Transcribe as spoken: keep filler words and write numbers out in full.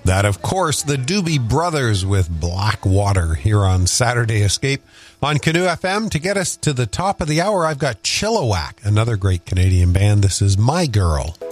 That, of course, the Doobie Brothers with Blackwater here on Saturday Escape on Canoe F M. To get us to the top of the hour, I've got Chilliwack, another great Canadian band. This is My Girl.